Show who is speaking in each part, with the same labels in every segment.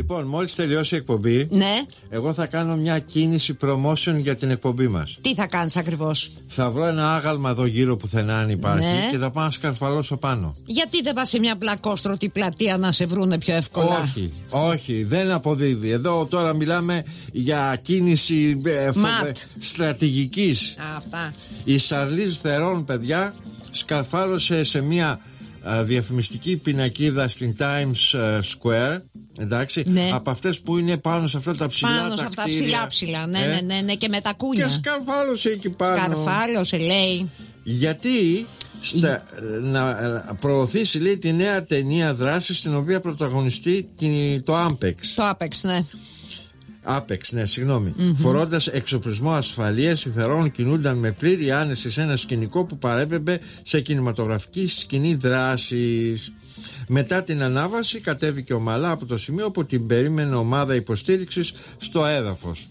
Speaker 1: Λοιπόν, μόλις τελειώσει η εκπομπή,
Speaker 2: Ναι.
Speaker 1: εγώ θα κάνω μια κίνηση promotion για την εκπομπή μας.
Speaker 2: Τι θα κάνεις ακριβώς?
Speaker 1: Θα βρω ένα άγαλμα εδώ γύρω πουθενά αν υπάρχει,
Speaker 2: Ναι.
Speaker 1: και θα πάω να σκαρφαλώσω πάνω.
Speaker 2: Γιατί δεν πας σε μια πλακόστρωτη πλατεία να σε βρούνε πιο εύκολα?
Speaker 1: Όχι, δεν αποδίδει. Εδώ τώρα μιλάμε για κίνηση στρατηγικής.
Speaker 2: Αυτά.
Speaker 1: Η Σαρλίζ Θερόν, παιδιά, σκαρφάλωσε σε μια διαφημιστική πινακίδα στην Times Square. Εντάξει,
Speaker 2: ναι.
Speaker 1: Από αυτές που είναι πάνω σε αυτά τα ψηλά
Speaker 2: πάνω σε αυτά ψηλά. Ναι, και με τα κούνια.
Speaker 1: Και σκαρφάλωσε εκεί πάνω.
Speaker 2: Σκαρφάλωσε, λέει.
Speaker 1: Γιατί να προωθήσει, λέει, τη νέα ταινία δράση στην οποία πρωταγωνιστεί το Apex.
Speaker 2: Το Apex, ναι.
Speaker 1: Apex, ναι, συγγνώμη. Φορώντας εξοπλισμό ασφαλείας, οι Θερόν κινούνταν με πλήρη άνεση σε ένα σκηνικό που παρέπεμπε σε κινηματογραφική σκηνή δράσης. Μετά την ανάβαση κατέβηκε ομαλά από το σημείο που την περίμενε ομάδα υποστήριξης στο έδαφος.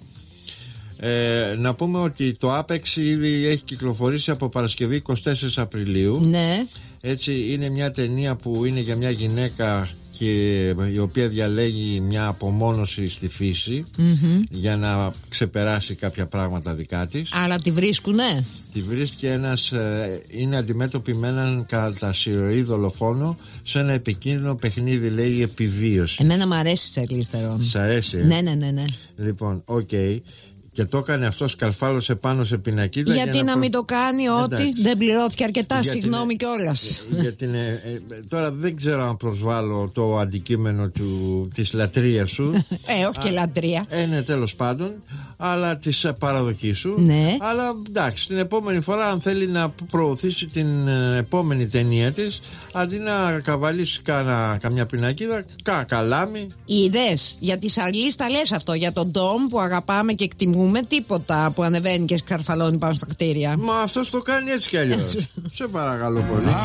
Speaker 1: Να πούμε ότι το Apex ήδη έχει κυκλοφορήσει από Παρασκευή 24 Απριλίου.
Speaker 2: Ναι.
Speaker 1: Έτσι, είναι μια ταινία που είναι για μια γυναίκα η οποία διαλέγει μια απομόνωση στη φύση για να ξεπεράσει κάποια πράγματα δικά της.
Speaker 2: Αλλά τη βρίσκουνε.
Speaker 1: Τη βρίσκει είναι αντιμέτωπη με έναν κατασυρωή δολοφόνο σε ένα επικίνδυνο παιχνίδι, λέει, επιβίωση.
Speaker 2: Εμένα μου αρέσει η Σαρλίζ Θερόν.
Speaker 1: Σ' αρέσει?
Speaker 2: Ναι.
Speaker 1: Λοιπόν, οκ. Και το έκανε αυτό, σκαρφάλωσε πάνω σε πινακίδα.
Speaker 2: Γιατί να μην το κάνει ό,τι δεν πληρώθηκε αρκετά, συγγνώμη κιόλας.
Speaker 1: Τώρα δεν ξέρω αν προσβάλλω το αντικείμενο της λατρείας σου.
Speaker 2: Όχι και λατρεία.
Speaker 1: Ναι, τέλος πάντων. Αλλά της παραδοχής σου.
Speaker 2: Ναι.
Speaker 1: Αλλά εντάξει, την επόμενη φορά, αν θέλει να προωθήσει την επόμενη ταινία της, αντί να καβαλήσει καμιά πινακίδα, καλάμι.
Speaker 2: Είδες, για τη Σαρλίζ τα λες αυτό. Για τον Ντόμ που αγαπάμε και εκτιμούμε, τίποτα που ανεβαίνει και σκαρφαλώνει πάνω στα κτίρια.
Speaker 1: Μα αυτός το κάνει έτσι κι αλλιώς. Σε παρακαλώ πολύ.